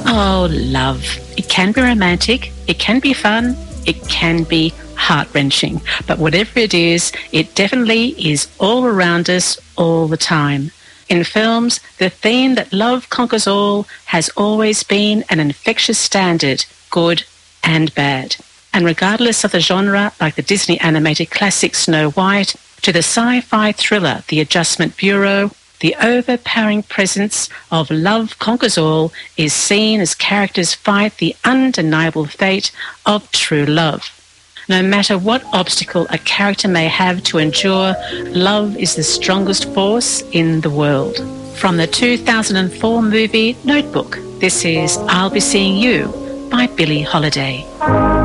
Oh, love. It can be romantic, it can be fun, it can be heart-wrenching. But whatever it is, it definitely is all around us all the time. In films, the theme that love conquers all has always been an infectious standard, good and bad. And regardless of the genre, like the Disney animated classic Snow White, to the sci-fi thriller The Adjustment Bureau, the overpowering presence of love conquers all is seen as characters fight the undeniable fate of true love. No matter what obstacle a character may have to endure, love is the strongest force in the world. From the 2004 movie Notebook, this is I'll Be Seeing You by Billie Holiday.